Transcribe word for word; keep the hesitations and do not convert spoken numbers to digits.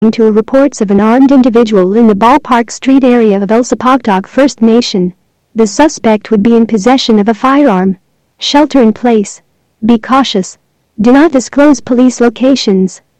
to reports of an armed individual in the Ballpark Street area of Elsipogtog First Nation. The suspect would be in possession of a firearm. Shelter in place. Be cautious. Do not disclose police locations.